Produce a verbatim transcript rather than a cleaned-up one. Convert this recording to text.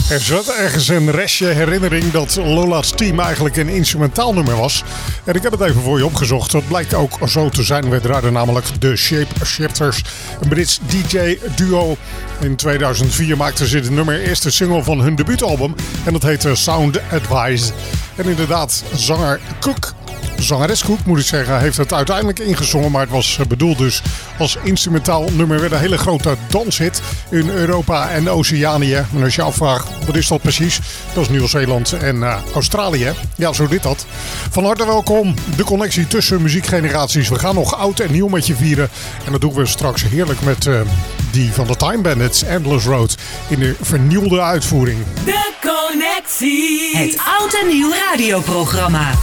Er zat ergens een restje herinnering dat Lola's Team eigenlijk een instrumentaal nummer was. En ik heb het even voor je opgezocht. Dat blijkt ook zo te zijn. We draaiden namelijk de Shape Shifters, een Brits D J-duo. In tweeduizend vier maakten ze de nummer eerste single van hun debuutalbum. En dat heette Sound Advice. En inderdaad, zanger Cook... Zangeres Cook, moet ik zeggen, heeft het uiteindelijk ingezongen. Maar het was bedoeld dus als instrumentaal nummer. Werd een hele grote danshit in Europa en Oceanië. En als je afvraagt, wat is dat precies? Dat is Nieuw-Zeeland en uh, Australië. Ja, zo dit dat. Van harte welkom. De connectie tussen muziekgeneraties. We gaan nog oud en nieuw met je vieren. En dat doen we straks heerlijk met uh, die van de Time Bandits, Endless Road. In de vernieuwde uitvoering. De connectie. Het oud en nieuw radioprogramma.